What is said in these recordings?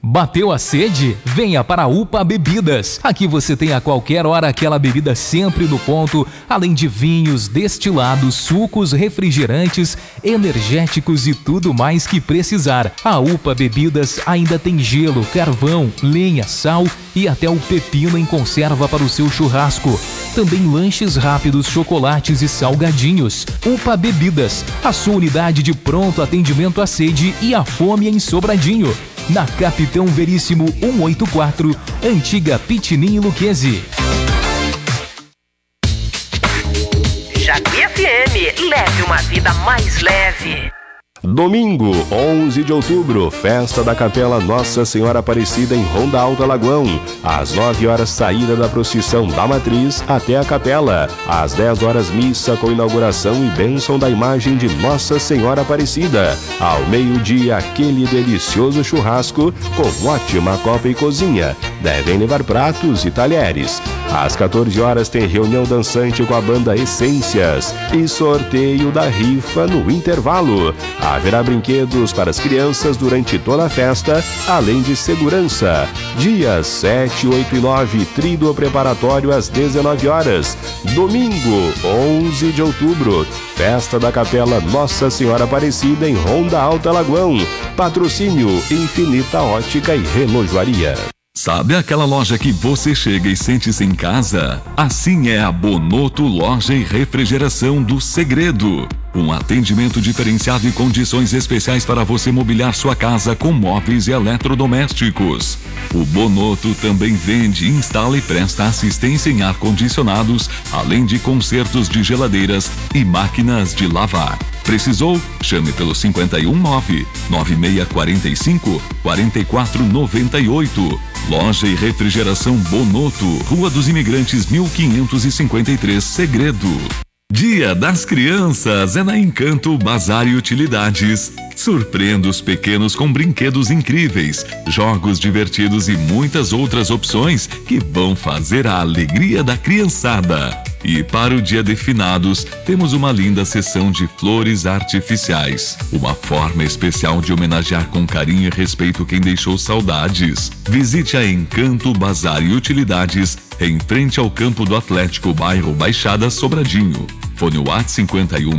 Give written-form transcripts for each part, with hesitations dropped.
Bateu a sede? Venha para a UPA Bebidas. Aqui você tem a qualquer hora aquela bebida sempre no ponto, além de vinhos, destilados, sucos, refrigerantes, energéticos e tudo mais que precisar. A UPA Bebidas ainda tem gelo, carvão, lenha, sal e até o pepino em conserva para o seu churrasco. Também lanches rápidos, chocolates e salgadinhos. UPA Bebidas, a sua unidade de pronto atendimento à sede e à fome em Sobradinho. Na Capitão Veríssimo 184, antiga Pitinim Luquezzi. Jacuí FM, leve uma vida mais leve. Domingo, 11 de outubro, festa da Capela Nossa Senhora Aparecida em Ronda Alta, Lagoão. Às 9 horas, saída da procissão da Matriz até a Capela. Às 10 horas, missa com inauguração e bênção da imagem de Nossa Senhora Aparecida. Ao meio-dia, aquele delicioso churrasco com ótima copa e cozinha. Devem levar pratos e talheres. Às 14 horas, tem reunião dançante com a banda Essências e sorteio da rifa no intervalo. Haverá brinquedos para as crianças durante toda a festa, além de segurança. Dias 7, 8 e 9, tríduo preparatório às 19 horas. Domingo, 11 de outubro, festa da Capela Nossa Senhora Aparecida em Ronda Alta, Lagoão. Patrocínio Infinita Ótica e Relojoaria. Sabe aquela loja que você chega e sente-se em casa? Assim é a Bonotto Loja e Refrigeração do Segredo. Um atendimento diferenciado e condições especiais para você mobiliar sua casa com móveis e eletrodomésticos. O Bonotto também vende, instala e presta assistência em ar-condicionados, além de consertos de geladeiras e máquinas de lavar. Precisou? Chame pelo 519-9645-4498. Loja e Refrigeração Bonotto, Rua dos Imigrantes 1553, Segredo. Dia das Crianças é na Encanto Bazar e Utilidades. Surpreenda os pequenos com brinquedos incríveis, jogos divertidos e muitas outras opções que vão fazer a alegria da criançada. E para o Dia de Finados, temos uma linda seção de flores artificiais. Uma forma especial de homenagear com carinho e respeito quem deixou saudades. Visite a Encanto Bazar e Utilidades, em frente ao campo do Atlético, bairro Baixada, Sobradinho. Fone WhatsApp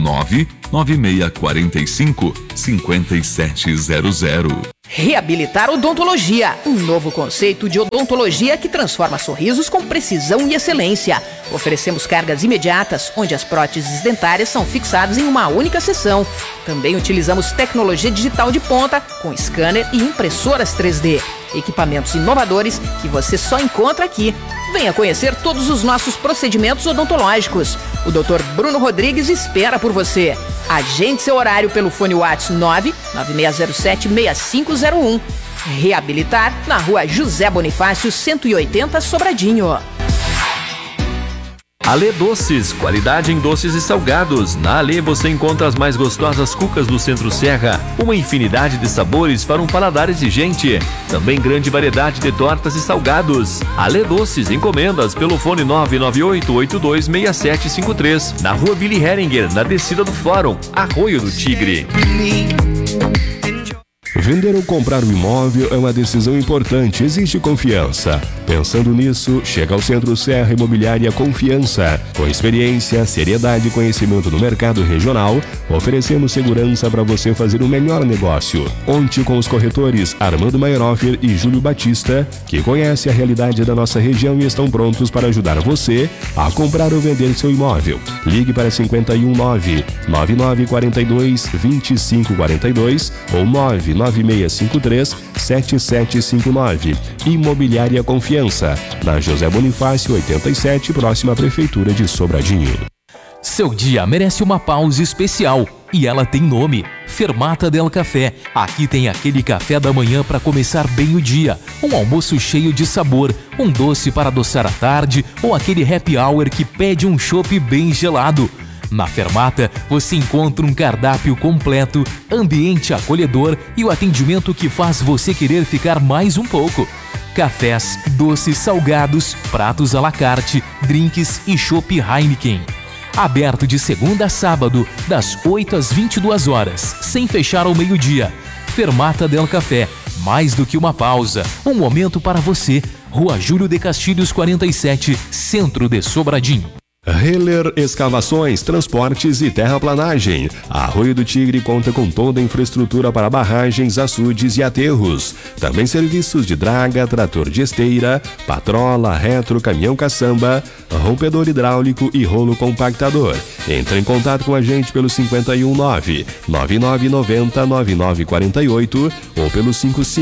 51996455700. Reabilitar Odontologia, um novo conceito de odontologia que transforma sorrisos com precisão e excelência. Oferecemos cargas imediatas, onde as próteses dentárias são fixadas em uma única sessão. Também utilizamos tecnologia digital de ponta, com scanner e impressoras 3D. Equipamentos inovadores que você só encontra aqui. Venha conhecer todos os nossos procedimentos odontológicos. O Dr. Bruno Rodrigues espera por você. Agende seu horário pelo fone WhatsApp 99607-6501. Reabilitar na Rua José Bonifácio, 180, Sobradinho. Alê Doces, qualidade em doces e salgados. Na Alê você encontra as mais gostosas cucas do Centro-Serra, uma infinidade de sabores para um paladar exigente. Também grande variedade de tortas e salgados. Alê Doces, encomendas pelo fone 998826753, na Rua Billy Heringer, na descida do Fórum, Arroio do Tigre. Vender ou comprar um imóvel é uma decisão importante, exige confiança. Pensando nisso, chega ao Centro-Serra Imobiliária Confiança. Com experiência, seriedade e conhecimento no mercado regional, oferecemos segurança para você fazer o melhor negócio. Conte com os corretores Armando Meyerhofer e Júlio Batista, que conhecem a realidade da nossa região e estão prontos para ajudar você a comprar ou vender seu imóvel. Ligue para 519-9942-2542 ou 99653-7759. Imobiliária Confiança, na José Bonifácio 87, próxima à Prefeitura de Sobradinho. Seu dia merece uma pausa especial e ela tem nome: Fermata del Café. Aqui tem aquele café da manhã para começar bem o dia, um almoço cheio de sabor, um doce para adoçar a tarde ou aquele happy hour que pede um chopp bem gelado. Na Fermata, você encontra um cardápio completo, ambiente acolhedor e o atendimento que faz você querer ficar mais um pouco. Cafés, doces, salgados, pratos à la carte, drinks e chopp Heineken. Aberto de segunda a sábado, das 8 às 22 horas, sem fechar ao meio-dia. Fermata del Café, mais do que uma pausa, um momento para você. Rua Júlio de Castilhos 47, Centro de Sobradinho. Heller Escavações, Transportes e Terraplanagem. Arroio do Tigre conta com toda a infraestrutura para barragens, açudes e aterros. Também serviços de draga, trator de esteira, patrola, retro, caminhão caçamba, rompedor hidráulico e rolo compactador. Entre em contato com a gente pelo 519-9990-9948 ou pelo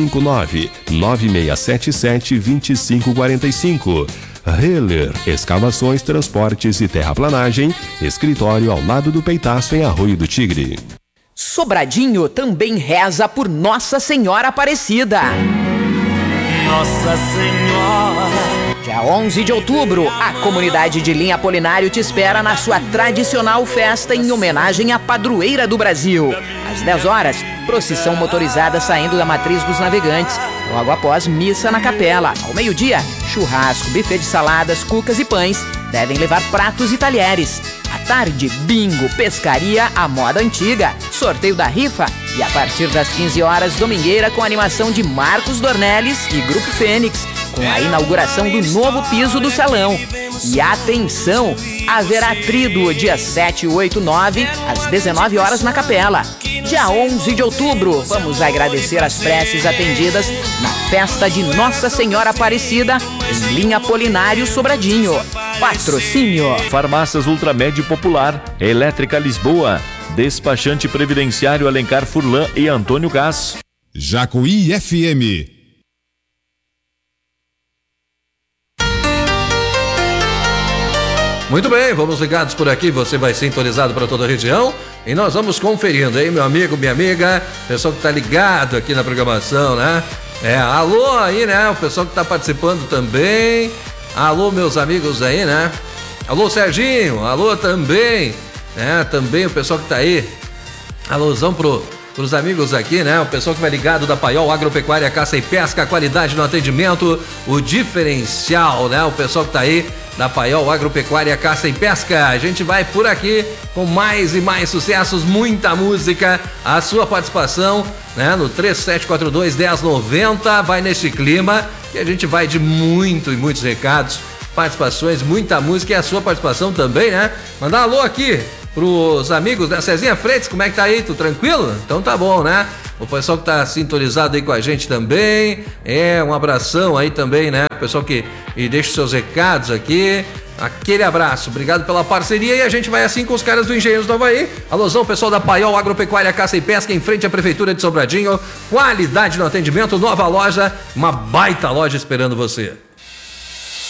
559-9677-2545. Heller Escavações, Transportes e Terraplanagem, escritório ao lado do Peitaço em Arroio do Tigre. Sobradinho também reza por Nossa Senhora Aparecida. Nossa Senhora. Dia 11 de outubro, a comunidade de Linha Apolinário te espera na sua tradicional festa em homenagem à padroeira do Brasil. Às 10 horas, procissão motorizada saindo da Matriz dos Navegantes. Logo após, missa na capela. Ao meio-dia, churrasco, buffet de saladas, cucas e pães. Devem levar pratos e talheres. À tarde, bingo, pescaria à moda antiga, sorteio da rifa e a partir das 15 horas, domingueira com animação de Marcos Dornelles e Grupo Fênix, com a inauguração do novo piso do salão. E atenção, haverá tríduo dia 7, 8, 9, às 19 horas na capela. Dia 11 de outubro, vamos agradecer as preces atendidas na festa de Nossa Senhora Aparecida, em Linha Apolinário Sobradinho. Patrocínio: Farmácias Ultramed Popular, Elétrica Lisboa, Despachante Previdenciário Alencar Furlan e Antônio Gás. Jacuí FM. Muito bem, vamos ligados por aqui, você vai sintonizado para toda a região e nós vamos conferindo, hein, meu amigo, minha amiga, pessoal que tá ligado aqui na programação, né? Alô aí, né? O pessoal que tá participando também. Alô, meus amigos aí, né? Alô, Serginho, alô também, né? Também o pessoal que tá aí. Alôzão pros amigos aqui, né? O pessoal que vai ligado da Paiol Agropecuária, Caça e Pesca, a qualidade no atendimento, o diferencial, né? O pessoal que tá aí da Paiol Agropecuária, Caça e Pesca. A gente vai por aqui com mais e mais sucessos, muita música, a sua participação, né? No 3742-1090, vai nesse clima que a gente vai de muitos recados, participações, muita música e a sua participação também, né? Mandar um alô aqui pros amigos da Cezinha Freitas, como é que tá aí? Tudo tranquilo? Então tá bom, né? O pessoal que tá sintonizado aí com a gente também, um abração aí também, né? O pessoal que deixa seus recados aqui, aquele abraço, obrigado pela parceria e a gente vai assim com os caras do Engenheiros do Havaí. Alôzão, pessoal da Paiol Agropecuária, Caça e Pesca, em frente à Prefeitura de Sobradinho, qualidade no atendimento, nova loja, uma baita loja esperando você.